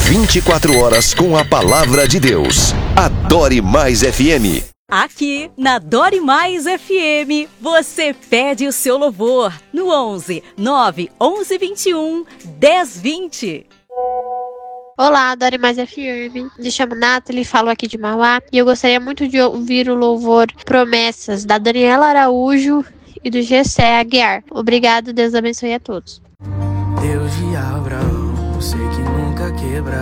24 horas com a palavra de Deus. Adore Mais FM. Aqui na Dore Mais FM, você pede o seu louvor no 11 9 11 21 10 20. Olá, Dore Mais FM. Me chamo Nathalie, falo aqui de Mauá e eu gostaria muito de ouvir o louvor Promessas, da Daniela Araújo e do Gessé Aguiar. Obrigado, Deus abençoe a todos. Deus de Abraão, você que nunca quebra.